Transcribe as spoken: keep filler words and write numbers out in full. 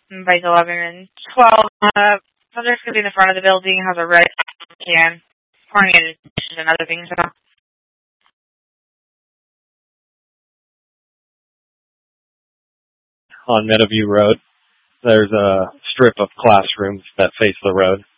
by eleven and twelve. Uh, there's going to be in the front of the building, has a red can, pouring in dishes and other things. So. On Meadowview Road, there's a strip of classrooms that face the road.